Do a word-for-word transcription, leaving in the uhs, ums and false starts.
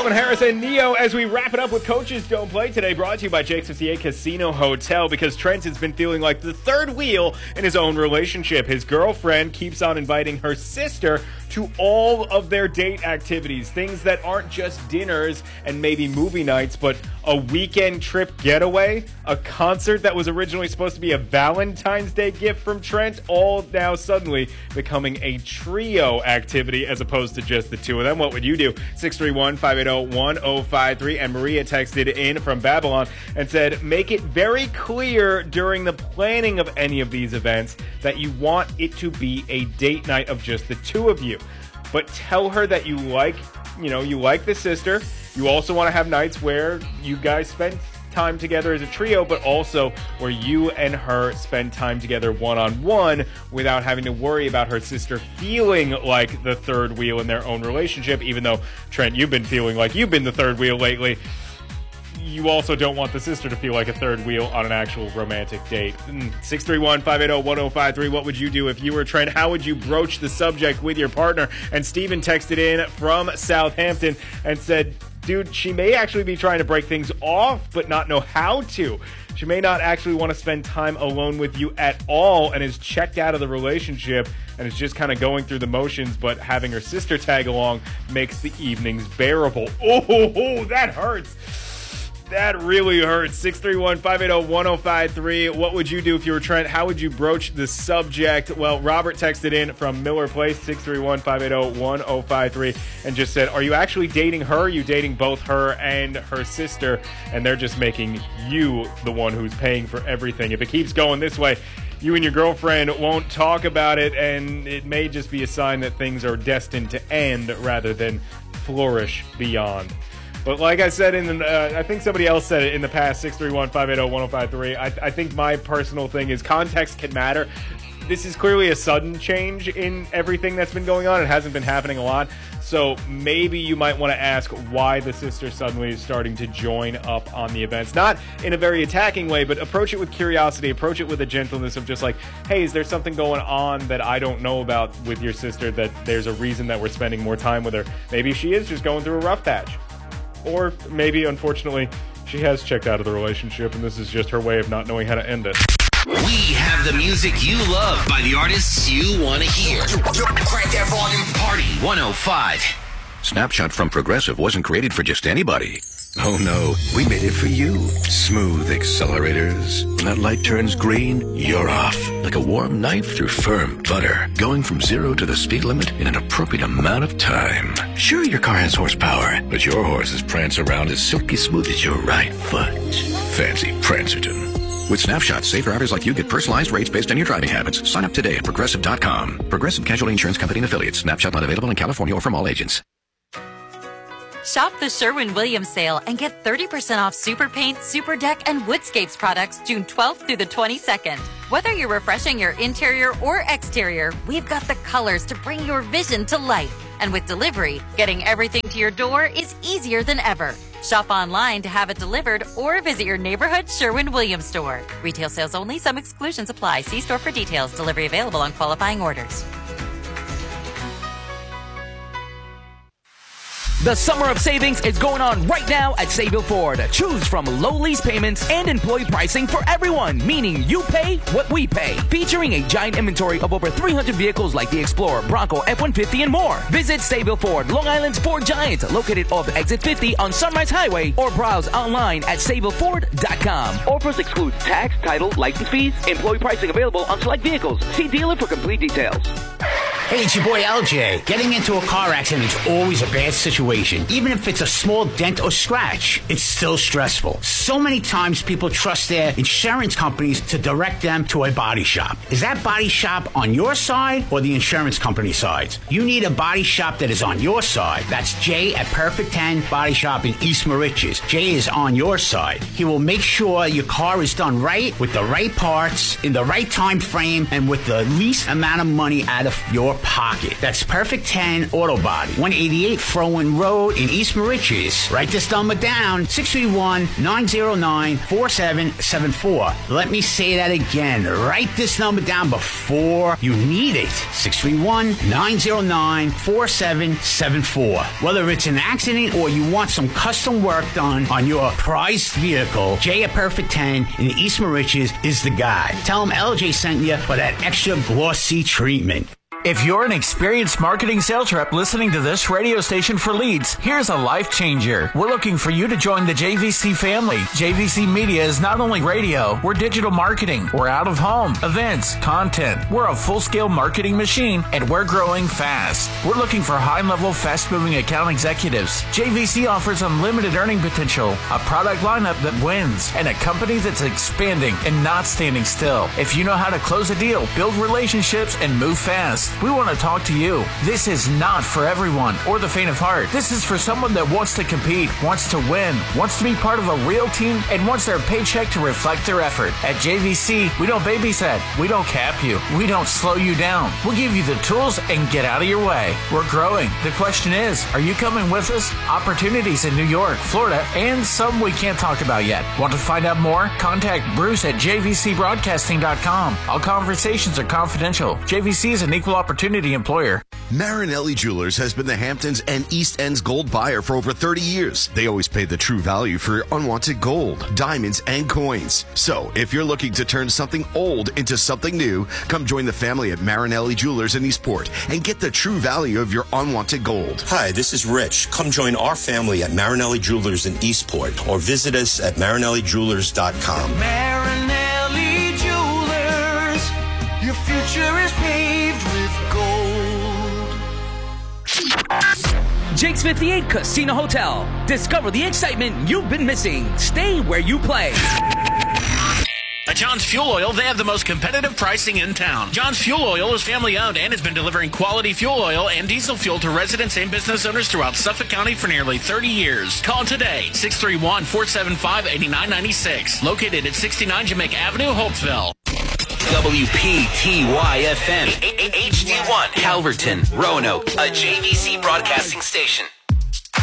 Calvin Harris and Neo as we wrap it up with Coaches Don't Play today, brought to you by Jake's fifty-eight Casino Hotel, because Trent has been feeling like the third wheel in his own relationship. His girlfriend keeps on inviting her sister to all of their date activities, things that aren't just dinners and maybe movie nights, but a weekend trip getaway, a concert that was originally supposed to be a Valentine's Day gift from Trent, all now suddenly becoming a trio activity as opposed to just the two of them. What would you do? six three one, five eight zero, one zero five three. And Maria texted in from Babylon and said, make it very clear during the planning of any of these events that you want it to be a date night of just the two of you. But tell her that you like, you know, you like the sister. You also want to have nights where you guys spend time together as a trio, but also where you and her spend time together one-on-one without having to worry about her sister feeling like the third wheel in their own relationship, even though, Trent, you've been feeling like you've been the third wheel lately. You also don't want the sister to feel like a third wheel on an actual romantic date. six three one, five eight zero, one zero five three. What would you do if you were Trent? How would you broach the subject with your partner? And Steven texted in from Southampton and said, dude, she may actually be trying to break things off, but not know how to. She may not actually want to spend time alone with you at all and is checked out of the relationship and is just kind of going through the motions, but having her sister tag along makes the evenings bearable. Oh, that hurts. That really hurts. six three one, five eight zero, one zero five three. What would you do if you were Trent? How would you broach the subject? Well, Robert texted in from Miller Place, six three one, five eight zero, one zero five three, and just said, are you actually dating her? Are you dating both her and her sister? And they're just making you the one who's paying for everything. If it keeps going this way, you and your girlfriend won't talk about it, and it may just be a sign that things are destined to end rather than flourish beyond. But like I said, in the, uh, I think somebody else said it in the past, six three one, five eight zero, one zero five three. I, I think my personal thing is context can matter. This is clearly a sudden change in everything that's been going on. It hasn't been happening a lot. So maybe you might want to ask why the sister suddenly is starting to join up on the events. Not in a very attacking way, but approach it with curiosity. Approach it with a gentleness of just like, hey, is there something going on that I don't know about with your sister, that there's a reason that we're spending more time with her? Maybe she is just going through a rough patch. Or maybe, unfortunately, she has checked out of the relationship and this is just her way of not knowing how to end it. We have the music you love by the artists you want to hear. Crank that volume. Party one oh five. Snapshot from Progressive wasn't created for just anybody. Oh no, we made it for you. Smooth accelerators. When that light turns green, you're off. Like a warm knife through firm butter. Going from zero to the speed limit in an appropriate amount of time. Sure, your car has horsepower, but your horses prance around as silky smooth as your right foot. Fancy Prancerton. With Snapshot, safe drivers like you get personalized rates based on your driving habits. Sign up today at Progressive dot com. Progressive Casualty Insurance Company and Affiliates. Snapshot not available in California or from all agents. Shop the Sherwin-Williams sale and get thirty percent off Super Paint, Super Deck, and Woodscapes products June twelfth through the twenty-second. Whether you're refreshing your interior or exterior, we've got the colors to bring your vision to life. And with delivery, getting everything to your door is easier than ever. Shop online to have it delivered or visit your neighborhood Sherwin-Williams store. Retail sales only. Some exclusions apply. See store for details. Delivery available on qualifying orders. The summer of savings is going on right now at Sayville Ford. Choose from low lease payments and employee pricing for everyone, meaning you pay what we pay. Featuring a giant inventory of over three hundred vehicles like the Explorer, Bronco, F one fifty, and more. Visit Sayville Ford, Long Island's Ford Giant, located off Exit fifty on Sunrise Highway, or browse online at sayville ford dot com. Offers exclude tax, title, license fees. Employee pricing available on select vehicles. See dealer for complete details. Hey, it's your boy L J. Getting into a car accident is always a bad situation. Even if it's a small dent or scratch, it's still stressful. So many times people trust their insurance companies to direct them to a body shop. Is that body shop on your side or the insurance company side? You need a body shop that is on your side. That's Jay at Perfect ten Body Shop in East Moriches. Jay is on your side. He will make sure your car is done right, with the right parts, in the right time frame, and with the least amount of money out of your your pocket. That's Perfect ten Auto Body, one eighty-eight Frowen Road in East Moriches. Write this number down, six three one, nine zero nine, four seven seven four. Let me say that again. Write this number down before you need it. six three one, nine zero nine, four seven seven four. Whether it's an accident or you want some custom work done on your prized vehicle, Jay at Perfect ten in East Moriches is the guy. Tell him L J sent you for that extra glossy treatment. If you're an experienced marketing sales rep listening to this radio station for leads, here's a life changer. We're looking for you to join the J V C family. J V C Media is not only radio, we're digital marketing, we're out of home, events, content. We're a full-scale marketing machine, and we're growing fast. We're looking for high-level, fast-moving account executives. J V C offers unlimited earning potential, a product lineup that wins, and a company that's expanding and not standing still. If you know how to close a deal, build relationships, and move fast, we want to talk to you. This is not for everyone or the faint of heart. This is for someone that wants to compete, wants to win, wants to be part of a real team, and wants their paycheck to reflect their effort. At J V C, we don't babysit. We don't cap you. We don't slow you down. We'll give you the tools and get out of your way. We're growing. The question is, are you coming with us? Opportunities in New York, Florida, and some we can't talk about yet. Want to find out more? Contact Bruce at j v c broadcasting dot com. All conversations are confidential. J V C is an equal opportunity employer. Marinelli Jewelers has been the Hamptons and East End's gold buyer for over thirty years. They always pay the true value for your unwanted gold, diamonds, and coins. So, if you're looking to turn something old into something new, come join the family at Marinelli Jewelers in Eastport and get the true value of your unwanted gold. Hi, this is Rich. Come join our family at Marinelli Jewelers in Eastport or visit us at marinelli jewelers dot com. Marinelli Jewelers, your future is paved with gold. Jake's fifty-eight Casino Hotel. Discover the excitement you've been missing. Stay where you play. At John's Fuel Oil, they have the most competitive pricing in town. John's Fuel Oil is family-owned and has been delivering quality fuel oil and diesel fuel to residents and business owners throughout Suffolk County for nearly thirty years. Call today, six three one, four seven five, eight nine nine six. Located at sixty-nine Jamaica Avenue, Holtsville. W P T Y F M, H D one, Calverton, Roanoke, a J V C broadcasting station.